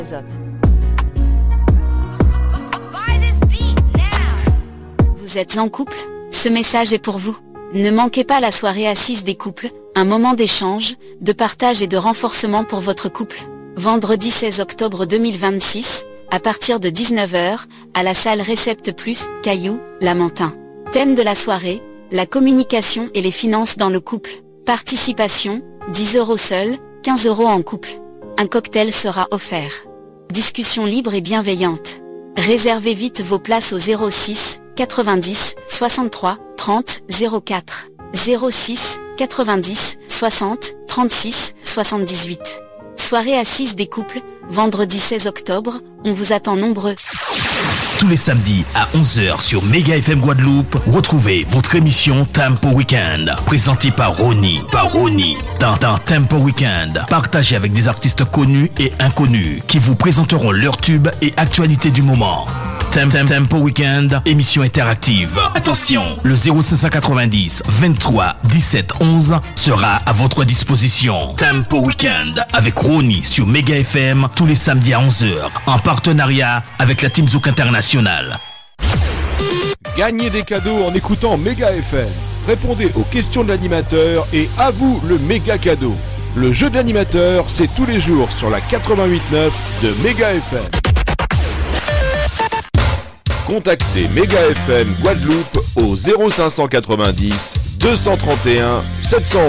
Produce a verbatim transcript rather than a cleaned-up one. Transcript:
Vous êtes en couple? Ce message est pour vous. Ne manquez pas la soirée assise des couples, un moment d'échange, de partage et de renforcement pour votre couple. Vendredi seize octobre deux mille vingt-six, à partir de dix-neuf heures, à la salle Récepte Plus, Cailloux, Lamentin. Thème de la soirée, la communication et les finances dans le couple. Participation, dix euros seul, quinze euros en couple. Un cocktail sera offert. Discussion libre et bienveillante. Réservez vite vos places au zéro six, quatre-vingt-dix, soixante-trois, trente, zéro quatre. zéro six, quatre-vingt-dix, soixante, trente-six, soixante-dix-huit. Soirée assise des couples, vendredi seize octobre, on vous attend nombreux. Tous les samedis à onze heures sur Mega F M Guadeloupe, retrouvez votre émission Tempo Weekend, présentée par Ronnie. Par Ronnie. Dans, dans Tempo Weekend, partagez avec des artistes connus et inconnus qui vous présenteront leurs tubes et actualités du moment. Tempo, Tempo Weekend, émission interactive. Attention, le zéro cinq cent quatre-vingt-dix, vingt-trois, dix-sept, onze sera à votre disposition. Tempo Weekend avec Ronnie sur Mega F M tous les samedis à onze heures en partenariat avec la Team Zouk International. Gagnez des cadeaux en écoutant Mega F M. Répondez aux questions de l'animateur et à vous le méga cadeau. Le jeu de l'animateur, c'est tous les jours sur la quatre-vingt-huit neuf de Mega F M. Contactez Mega F M Guadeloupe au zéro cinq cent quatre-vingt-dix, deux cent trente et un, sept cent onze.